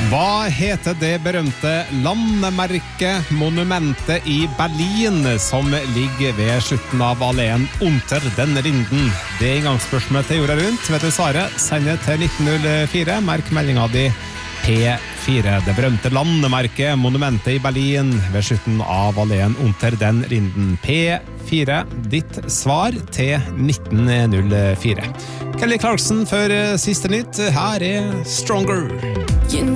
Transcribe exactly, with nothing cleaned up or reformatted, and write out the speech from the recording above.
Hva heter det berømte landemerket monumentet i Berlin som ligger ved slutten av alleen Unter den Linden? Det er inngangsspørsmålet til jorda rundt. Vet du svaret? Send det til nitten null fire. Merk meldinga di P fire. Det berømte landemerket monumentet i Berlin ved slutten av alleen Unter den Linden. P fire. Ditt svar til nitten null fire. Kelly Clarkson for siste nytt. Her er Stronger.